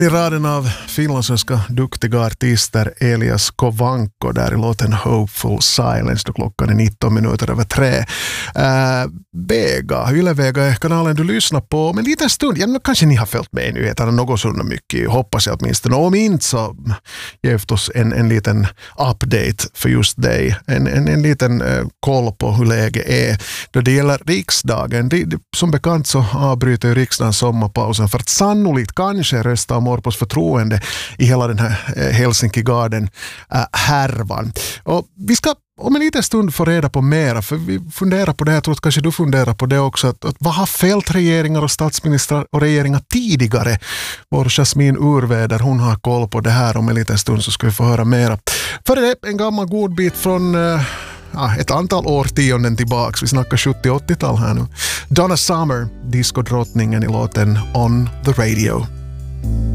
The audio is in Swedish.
I raden av finlandssvenska duktiga artister Elias Kovanko där i låten Hopeful Silence då klockan är 19 minuter över 3. Yle Vega är kanalen du lyssnar på om en liten stund. Ja, kanske ni har följt med i nyheterna något sådana mycket, hoppas jag åtminstone. Om inte så ge oss en liten update för just dig. En liten koll på hur läget är. Då det gäller riksdagen, som bekant så avbryter riksdagen sommarpausen för att sannolikt kanske rösta om Orpos förtroende i hela den här Helsinki Garden härvan. Och vi ska om en liten stund få reda på mera, för vi funderar på det, jag tror att kanske du funderar på det också, att vad har fältregeringar och statsministrar och regeringar tidigare? Vår Jasmin Urväder, hon har koll på det här, om en liten stund så ska vi få höra mera. För det är en gammal god bit från ett antal årtionden tillbaks, vi snackar 70-80-tal här nu. Donna Summer, diskodrottningen i låten On the Radio.